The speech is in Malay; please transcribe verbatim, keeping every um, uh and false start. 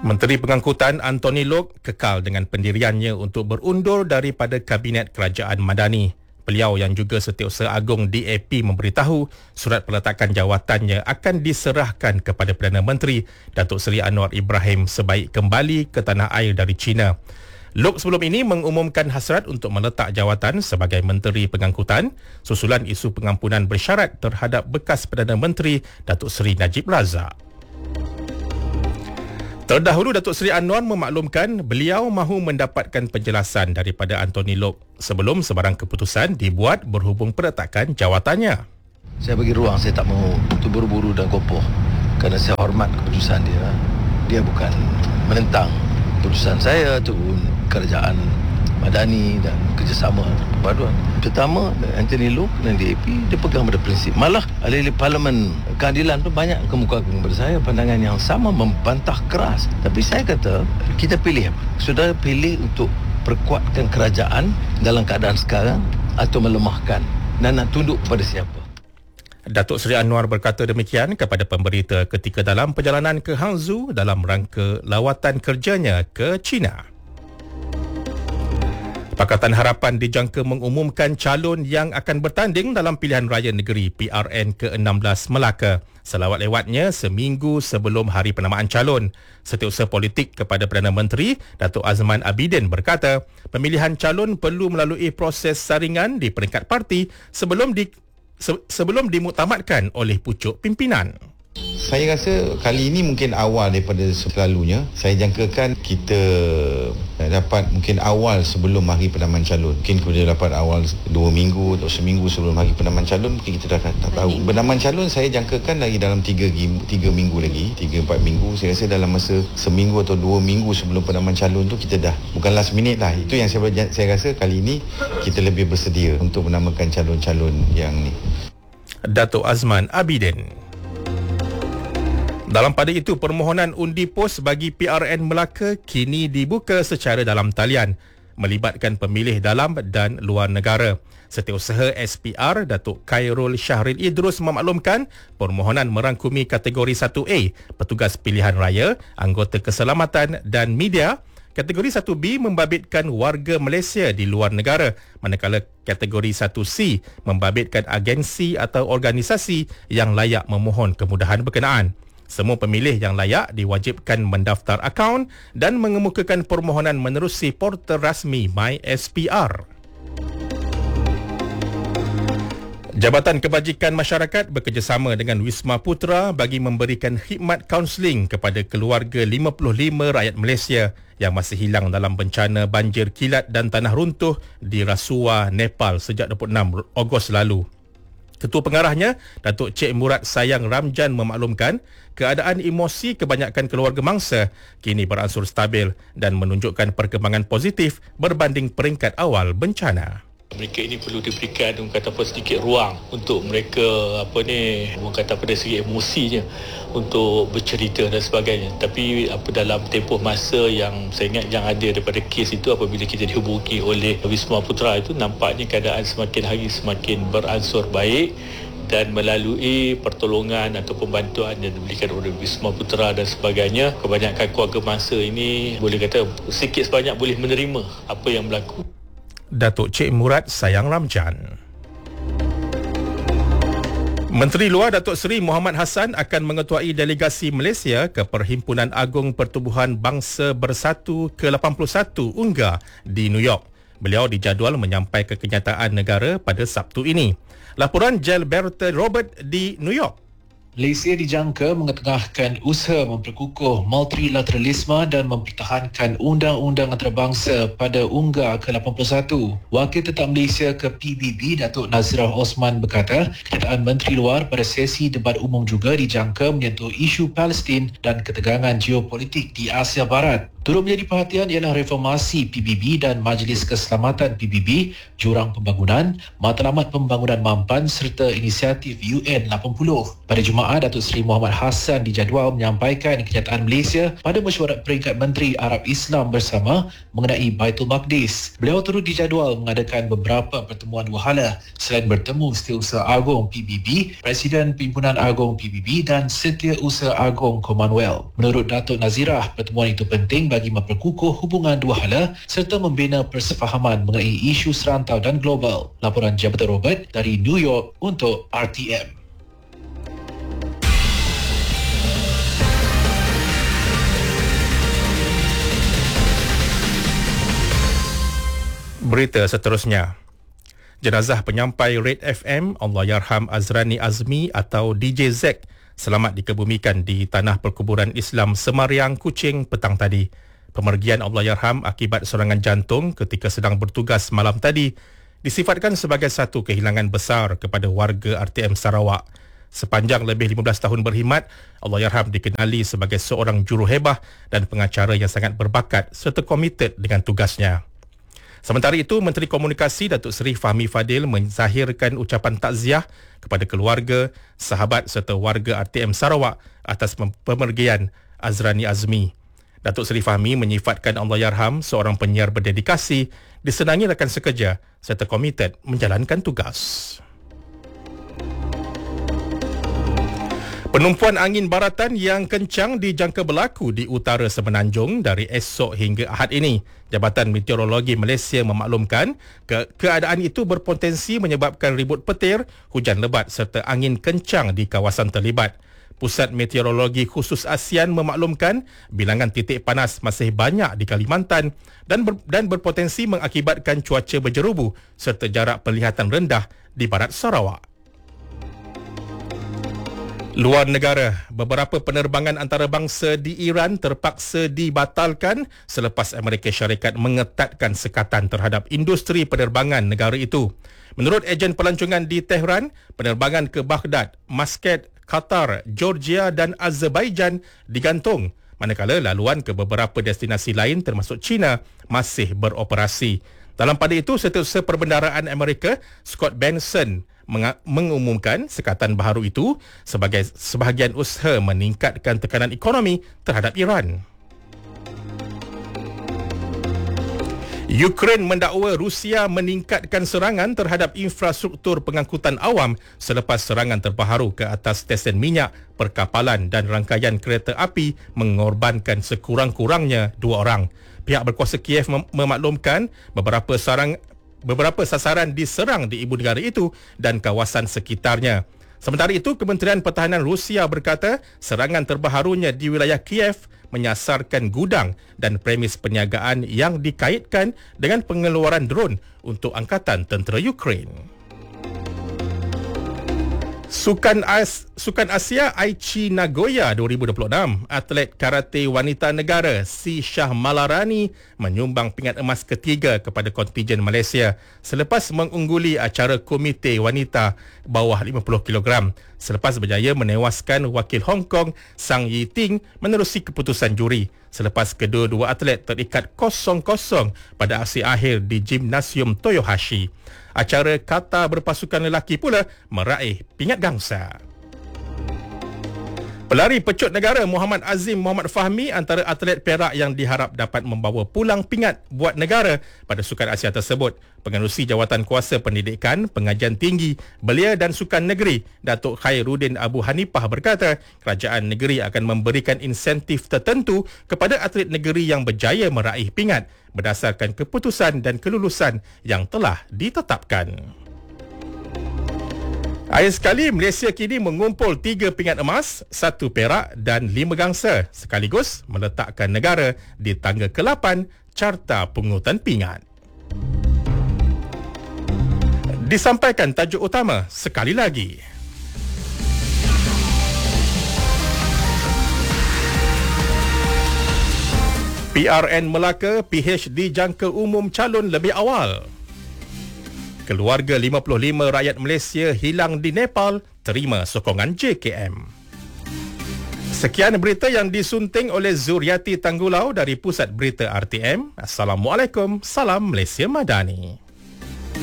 Menteri Pengangkutan Anthony Loke kekal dengan pendiriannya untuk berundur daripada Kabinet Kerajaan Madani. Beliau yang juga Setiausaha Agung D A P memberitahu surat peletakan jawatannya akan diserahkan kepada Perdana Menteri Datuk Seri Anwar Ibrahim sebaik kembali ke tanah air dari China. Loke sebelum ini mengumumkan hasrat untuk meletak jawatan sebagai Menteri Pengangkutan susulan isu pengampunan bersyarat terhadap bekas Perdana Menteri Datuk Seri Najib Razak. Terdahulu Datuk Seri Anwar memaklumkan beliau mahu mendapatkan penjelasan daripada Anthony Loke sebelum sebarang keputusan dibuat berhubung peletakan jawatannya. Saya bagi ruang, saya tak mahu terburu-buru dan kopoh kerana saya hormat keputusan dia. Dia bukan menentang keputusan saya ataupun kerajaan Madani dan kerjasama perpaduan. Pertama, Anthony Loke dan D A P dia pegang pada prinsip. Malah ahli Parlimen Keadilan tu banyak kemukakan kepada saya pandangan yang sama, membantah keras. Tapi saya kata kita pilih apa? Saudara pilih untuk perkuatkan kerajaan dalam keadaan sekarang atau melemahkan dan nak tunduk kepada siapa? Datuk Seri Anwar berkata demikian kepada pemberita ketika dalam perjalanan ke Hangzhou dalam rangka lawatan kerjanya ke China. Pakatan Harapan dijangka mengumumkan calon yang akan bertanding dalam pilihan raya negeri P R N ke enam belas Melaka. Selawat-lewatnya seminggu sebelum hari penamaan calon. Setiausaha Politik kepada Perdana Menteri Datuk Azman Abidin berkata, pemilihan calon perlu melalui proses saringan di peringkat parti sebelum di, se, sebelum dimuktamadkan oleh pucuk pimpinan. Saya rasa kali ini mungkin awal daripada selalunya. Saya jangkakan kita dapat mungkin awal sebelum hari penamaan calon. Mungkin kita dapat awal dua minggu atau seminggu sebelum hari penamaan calon. Mungkin kita dah tak tahu. Penamaan calon saya jangkakan lagi dalam tiga, tiga minggu lagi. tiga empat minggu. Saya rasa dalam masa seminggu atau dua minggu sebelum penamaan calon tu kita dah. Bukan last minute lah. Itu yang saya, saya rasa kali ini kita lebih bersedia untuk menamakan calon-calon yang ni. Datuk Azman Abidin. Dalam pada itu, permohonan undi pos bagi P R N Melaka kini dibuka secara dalam talian, melibatkan pemilih dalam dan luar negara. Setiausaha S P R Datuk Khairul Syahril Idrus memaklumkan permohonan merangkumi kategori satu A, petugas pilihan raya, anggota keselamatan dan media. Kategori satu B membabitkan warga Malaysia di luar negara, manakala kategori satu C membabitkan agensi atau organisasi yang layak memohon kemudahan berkenaan. Semua pemilih yang layak diwajibkan mendaftar akaun dan mengemukakan permohonan menerusi portal rasmi My S P R. Jabatan Kebajikan Masyarakat bekerjasama dengan Wisma Putra bagi memberikan khidmat kaunseling kepada keluarga lima puluh lima rakyat Malaysia yang masih hilang dalam bencana banjir kilat dan tanah runtuh di Rasuwa, Nepal sejak dua puluh enam Ogos lalu. Ketua Pengarahnya, Datuk Cik Murad Sayang Ramjan memaklumkan keadaan emosi kebanyakan keluarga mangsa kini beransur stabil dan menunjukkan perkembangan positif berbanding peringkat awal bencana. Mereka ini perlu diberikan orang kata apa sedikit ruang untuk mereka apa ni orang kata apa dari segi emosinya untuk bercerita dan sebagainya. Tapi apa dalam tempoh masa yang saya ingat yang ada daripada kes itu apabila kita dihubungi oleh Wisma Putra itu nampaknya keadaan semakin hari semakin beransur baik dan melalui pertolongan atau pembantuan yang diberikan oleh Wisma Putra dan sebagainya, kebanyakan keluarga mangsa ini boleh kata sikit sebanyak boleh menerima apa yang berlaku. Datuk Cik Murad Sayang Ramjan. Menteri Luar Datuk Seri Muhammad Hassan akan mengetuai delegasi Malaysia ke Perhimpunan Agung Pertubuhan Bangsa Bersatu ke lapan puluh satu U N G A di New York. Beliau dijadual menyampaikan kenyataan negara pada Sabtu ini. Laporan Gilberto Robert di New York. Malaysia dijangka mengetengahkan usaha memperkukuh multilateralisme dan mempertahankan undang-undang antarabangsa pada U N G A ke lapan puluh satu. Wakil Tetap Malaysia ke P B B Datuk Nazirah Osman berkata, kenyataan Menteri Luar pada sesi debat umum juga dijangka menyentuh isu Palestin dan ketegangan geopolitik di Asia Barat. Turut menjadi perhatian ialah reformasi P B B dan Majlis Keselamatan P B B, Jurang Pembangunan, Matlamat Pembangunan Mampan serta inisiatif U N lapan puluh. Pada Jumaat Jemaah Datuk Seri Muhammad Hassan dijadual menyampaikan kenyataan Malaysia pada mesyuarat peringkat Menteri Arab Islam bersama mengenai Baitul Maqdis. Beliau turut dijadual mengadakan beberapa pertemuan dua hala selain bertemu Setiausaha Agong P B B, Presiden Pimpinan Agong P B B dan Setiausaha Agong Commonwealth. Menurut Datuk Nazirah, pertemuan itu penting bagi memperkukuh hubungan dua hala serta membina persefahaman mengenai isu serantau dan global. Laporan Jabatan Robert dari New York untuk R T M. Berita seterusnya. Jenazah penyampai Red F M Allahyarham Azrani Azmi atau D J Zack selamat dikebumikan di Tanah Perkuburan Islam Semariang, Kuching petang tadi. Pemergian Allahyarham akibat serangan jantung ketika sedang bertugas malam tadi disifatkan sebagai satu kehilangan besar kepada warga R T M Sarawak. Sepanjang lebih lima belas tahun berkhidmat, Allahyarham dikenali sebagai seorang juruhebah dan pengacara yang sangat berbakat serta komited dengan tugasnya. Sementara itu, Menteri Komunikasi Datuk Seri Fahmi Fadil menzahirkan ucapan takziah kepada keluarga, sahabat serta warga R T M Sarawak atas pemergian Azrani Azmi. Datuk Seri Fahmi menyifatkan Allahyarham seorang penyiar berdedikasi, disenangi rakan sekerja serta komited menjalankan tugas. Penumpuan angin baratan yang kencang dijangka berlaku di utara Semenanjung dari esok hingga Ahad ini. Jabatan Meteorologi Malaysia memaklumkan ke keadaan itu berpotensi menyebabkan ribut petir, hujan lebat serta angin kencang di kawasan terlibat. Pusat Meteorologi Khusus ASEAN memaklumkan bilangan titik panas masih banyak di Kalimantan dan ber, dan berpotensi mengakibatkan cuaca berjerubu serta jarak penglihatan rendah di barat Sarawak. Luar negara, beberapa penerbangan antarabangsa di Iran terpaksa dibatalkan selepas Amerika Syarikat mengetatkan sekatan terhadap industri penerbangan negara itu. Menurut ejen pelancongan di Tehran, penerbangan ke Baghdad, Muscat, Qatar, Georgia dan Azerbaijan digantung, manakala laluan ke beberapa destinasi lain termasuk China masih beroperasi. Dalam pada itu, Setiausaha Perbendaraan Amerika, Scott Benson, mengumumkan sekatan baharu itu sebagai sebahagian usaha meningkatkan tekanan ekonomi terhadap Iran. Ukraine mendakwa Rusia meningkatkan serangan terhadap infrastruktur pengangkutan awam selepas serangan terbaharu ke atas stesen minyak, perkapalan dan rangkaian kereta api mengorbankan sekurang-kurangnya dua orang. Pihak berkuasa Kiev mem- memaklumkan beberapa sarang Beberapa sasaran diserang di ibu negara itu dan kawasan sekitarnya. Sementara itu, Kementerian Pertahanan Rusia berkata serangan terbaharunya di wilayah Kiev menyasarkan gudang dan premis perniagaan yang dikaitkan dengan pengeluaran drone untuk angkatan tentera Ukraine. Sukan As Sukan Asia Aichi Nagoya dua ribu dua puluh enam, atlet karate wanita negara Si Shah Malarani menyumbang pingat emas ketiga kepada kontingen Malaysia selepas mengungguli acara Komite Wanita bawah lima puluh kilogram selepas berjaya menewaskan wakil Hong Kong Sang Yi Ting menerusi keputusan juri selepas kedua-dua atlet terikat kosong kosong pada aksi akhir di Gimnasium Toyohashi. Acara kata berpasukan lelaki pula meraih pingat gangsa. Pelari pecut negara Muhammad Azim Muhammad Fahmi antara atlet Perak yang diharap dapat membawa pulang pingat buat negara pada Sukan Asia tersebut. Pengerusi Jawatan Kuasa Pendidikan, Pengajian Tinggi, Belia dan Sukan Negeri, Datuk Khairuddin Abu Hanifah berkata, kerajaan negeri akan memberikan insentif tertentu kepada atlet negeri yang berjaya meraih pingat berdasarkan keputusan dan kelulusan yang telah ditetapkan. Akhir sekali, Malaysia kini mengumpul tiga pingat emas, satu perak dan lima gangsa, sekaligus meletakkan negara di tangga ke lapan carta pungutan pingat. Disampaikan tajuk utama sekali lagi. P R N Melaka P H dijangka umum calon lebih awal. Keluarga lima puluh lima rakyat Malaysia hilang di Nepal terima sokongan J K M. Sekian berita yang disunting oleh Zuriati Tanggulau dari Pusat Berita R T M. Assalamualaikum, salam Malaysia Madani.